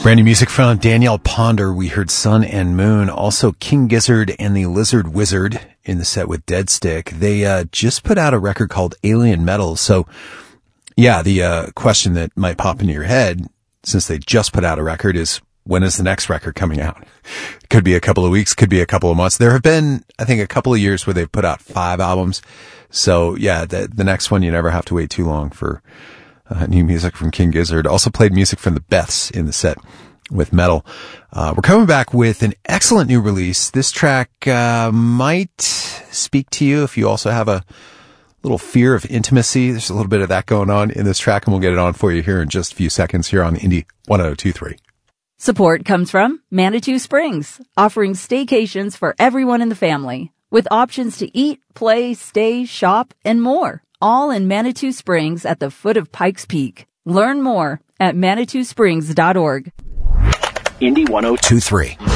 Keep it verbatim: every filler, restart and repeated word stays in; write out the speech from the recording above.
Brand new music from Danielle Ponder. We heard Sun and Moon. Also King Gizzard and the Lizard Wizard in the set with Dead Stick. They uh, just put out a record called Alien Metal. So, yeah, the uh, question that might pop into your head, since they just put out a record, is when is the next record coming out? Could be a couple of weeks, could be a couple of months. There have been, I think, a couple of years where they've put out five albums. So, yeah, the, the next one, you never have to wait too long for Uh, new music from King Gizzard. Also played music from the Beths in the set with Metal. Uh, we're coming back with an excellent new release. This track uh, might speak to you if you also have a little fear of intimacy. There's a little bit of that going on in this track, and we'll get it on for you here in just a few seconds here on Indie one oh two point three. Support comes from Manitou Springs, offering staycations for everyone in the family, with options to eat, play, stay, shop, and more. All in Manitou Springs at the foot of Pikes Peak. Learn more at manitou springs dot org. Indie one oh two point three.